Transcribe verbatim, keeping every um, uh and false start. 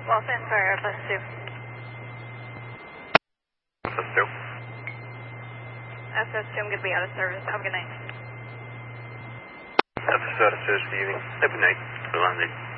Los Angeles, F S two. F S two. F S two, I'm going to be out of service. Have a good night. F S two out of service, good evening. Have a good night. Good landing.